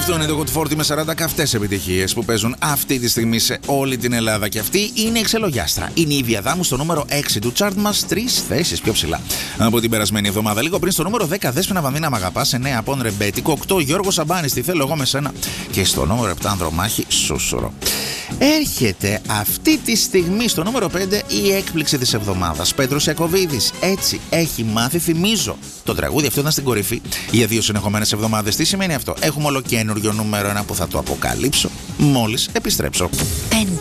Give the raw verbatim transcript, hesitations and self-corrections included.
Αυτό είναι το Hot σαράντα με σαράντα καυτές επιτυχίες που παίζουν αυτή τη στιγμή σε όλη την Ελλάδα. Και αυτή είναι η Ξελογιάστρα. Είναι η Βιαδάμου στο νούμερο έξι του chart μας, τρεις θέσεις πιο ψηλά από την περασμένη εβδομάδα. Λίγο πριν στο νούμερο δέκα, Δέσποινα Βανδύνα Μ' αγαπάς, εννέα Απόν Ρεμπέτικο, οκτώ Γιώργος Σαμπάνης, Τι θέλω εγώ με σένα, και στο νούμερο επτά Ανδρομάχη Σούσουρο. Έρχεται αυτή τη στιγμή στο νούμερο πέντε η έκπληξη της εβδομάδας. Πέτρος Ιακωβίδης, Έτσι έχει μάθει. Θυμίζω, το τραγούδι αυτό ήταν στην κορυφή για δύο συνεχομένες εβδομάδες. Τι σημαίνει αυτό? Έχουμε ολοκένουργιο νούμερο ένα που θα το αποκαλύψω μόλις επιστρέψω. πέντε.